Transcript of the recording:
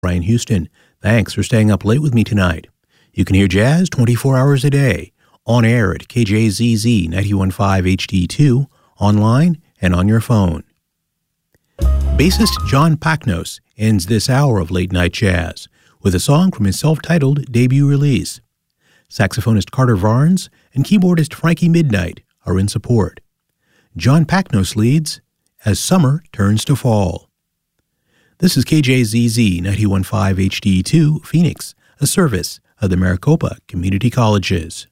Brian Houston. Thanks for staying up late with me tonight. You can hear jazz 24 hours a day, on air at KJZZ 91.5 HD2, online and on your phone. Bassist John Pachnos ends this hour of Late Night Jazz with a song from his self-titled debut release. Saxophonist Carter Varnes and keyboardist Frankie Midnight are in support. John Pachnos leads As Summer Turns to Fall. This is KJZZ 91.5 HD2, Phoenix, a service of the Maricopa Community Colleges.